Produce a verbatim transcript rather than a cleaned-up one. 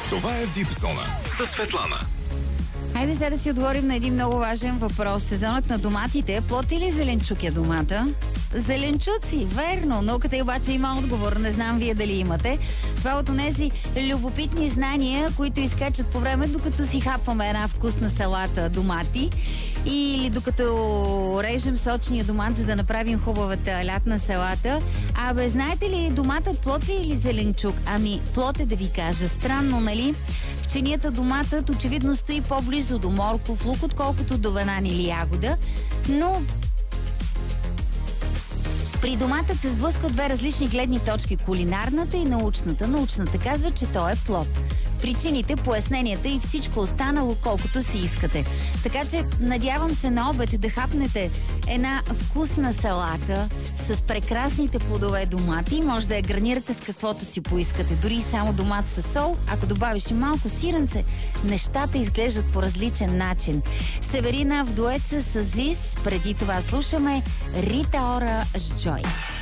Това е Вип Зона със Светлана. Хайде сега да си отговорим на един много важен въпрос. Сезонът на доматите. Плод или зеленчук е домата? Зеленчуци, верно. Науката обаче има отговор. Не знам вие дали имате. Това от онези любопитни знания, които изкачат по време, докато си хапваме една вкусна салата домати. Или докато режем сочния домат, за да направим хубавата лятна салата. Абе, знаете ли, доматът плод ли или зеленчук? Ами, плод е, да ви кажа. Странно, нали? В чинията доматът очевидно стои по-близо до морков лук, отколкото до банан или ягода. Но при доматът се сблъскват две различни гледни точки – кулинарната и научната. Научната казва, че той е плод. Причините, поясненията и всичко останало, колкото си искате. Така че надявам се на обед да хапнете една вкусна салата с прекрасните плодове домати. Може да я гарнирате с каквото си поискате. Дори само домат със сол. Ако добавиш и малко сиренце, нещата изглеждат по различен начин. Северина в дует с Азис. Преди това слушаме Рита Ора с Джой.